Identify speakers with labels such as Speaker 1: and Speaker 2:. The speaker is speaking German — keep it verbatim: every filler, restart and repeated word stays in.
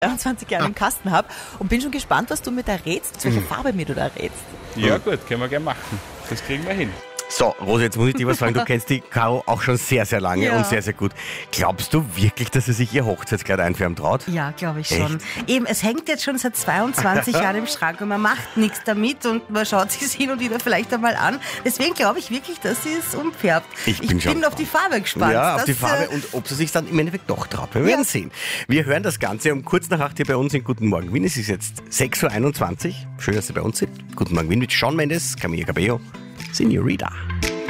Speaker 1: zweiundzwanzig Jahre im Kasten habe und bin schon gespannt, was du mir da rätst, welche Farbe mir du da rätst.
Speaker 2: Ja gut, können wir gerne machen. Das kriegen wir hin.
Speaker 3: So, Rosi, jetzt muss ich dir was fragen. Du kennst die Caro auch schon sehr, sehr lange
Speaker 1: Ja.
Speaker 3: und sehr, sehr gut. Glaubst du wirklich, dass sie sich ihr Hochzeitskleid einfärben traut?
Speaker 4: Ja, glaube ich schon. Eben, es hängt jetzt schon seit zweiundzwanzig Jahren im Schrank und man macht nichts damit und man schaut sich es hin und wieder vielleicht einmal an. Deswegen glaube ich wirklich, dass sie es umfärbt.
Speaker 3: Ich bin schon
Speaker 4: auf die Farbe gespannt.
Speaker 3: Ja, auf
Speaker 4: Das,
Speaker 3: die Farbe
Speaker 4: äh,
Speaker 3: und ob sie sich dann im Endeffekt doch traut. Wir werden sehen. Wir hören das Ganze um kurz nach acht hier bei uns in Guten Morgen Wien. Es ist jetzt sechs Uhr einundzwanzig. Schön, dass Sie bei uns sind. Guten Morgen Wien mit Shawn Mendes, Camila Cabello, Senorita.